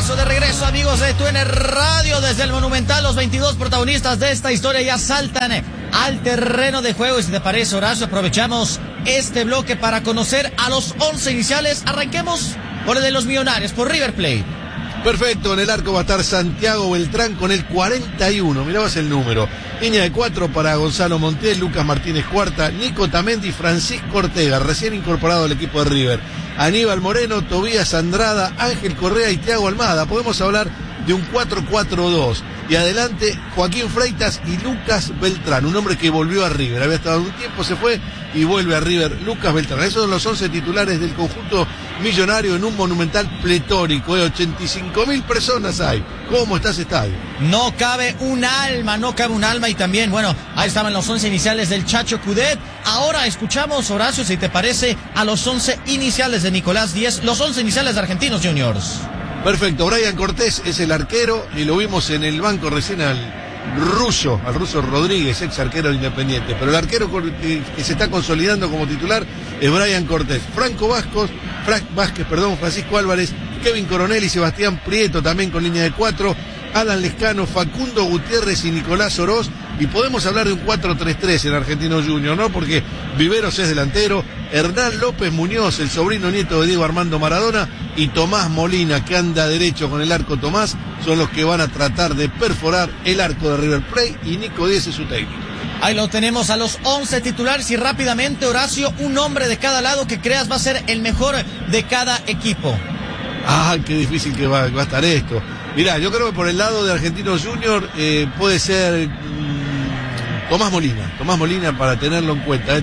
de regreso, amigos de TUN Radio, desde el Monumental. Los 22 protagonistas de esta historia ya saltan al terreno de juego. Y si te parece, Horacio, aprovechamos este bloque para conocer a los 11 iniciales. Arranquemos por el de los Millonarios, por River Plate. Perfecto, en el arco va a estar Santiago Beltrán con el 41, mirabas el número. Línea de 4 para Gonzalo Montiel, Lucas Martínez Cuarta, Nico Tamendi, Francisco Ortega, recién incorporado al equipo de River. Aníbal Moreno, Tobías Andrada, Ángel Correa y Thiago Almada. Podemos hablar de un 4-4-2. Y adelante Joaquín Freitas y Lucas Beltrán, un hombre que volvió a River. Había estado un tiempo, se fue y vuelve a River, Lucas Beltrán. Esos son los 11 titulares del conjunto millonario en un Monumental pletórico. 85.000 personas hay. ¿Cómo está ese estadio? No cabe un alma. Y también, bueno, ahí estaban los 11 iniciales del Chacho Coudet. Ahora escuchamos, Horacio, si te parece, a los 11 iniciales de Nicolás Díez, los 11 iniciales de Argentinos Juniors. Perfecto, Brian Cortés es el arquero y lo vimos en el banco recién al ruso Rodríguez, ex arquero de Independiente, pero el arquero que se está consolidando como titular es Brian Cortés. Vázquez, Francisco Álvarez, Kevin Coronel y Sebastián Prieto también con línea de 4, Alan Lescano, Facundo Gutiérrez y Nicolás Oroz. Y podemos hablar de un 4-3-3 en Argentinos Juniors, ¿no? Porque Viveros es delantero, Hernán López Muñoz, el sobrino nieto de Diego Armando Maradona, y Tomás Molina, que anda derecho con el arco Tomás, son los que van a tratar de perforar el arco de River Plate, y Nico Díez es su técnico. Ahí lo tenemos a los 11 titulares y rápidamente, Horacio, un hombre de cada lado que creas va a ser el mejor de cada equipo. Ah, qué difícil que va a estar esto. Mirá, yo creo que por el lado de Argentinos Juniors puede ser Tomás Molina para tenerlo en cuenta,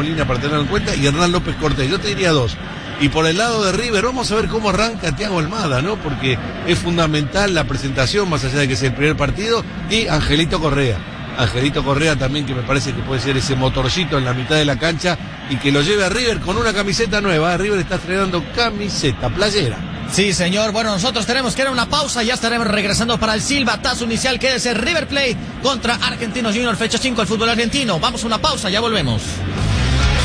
y Hernán López Cortés. Yo te diría 2. Y por el lado de River, vamos a ver cómo arranca Thiago Almada, ¿no? Porque es fundamental la presentación, más allá de que sea el primer partido, y Angelito Correa también, que me parece que puede ser ese motorcito en la mitad de la cancha y que lo lleve a River con una camiseta nueva. River está estrenando camiseta, playera. Sí, señor. Bueno, nosotros tenemos que ir a una pausa. Ya estaremos regresando para el silbatazo inicial, que es el River Plate contra Argentinos Juniors, fecha 5 del fútbol argentino. Vamos a una pausa, ya volvemos.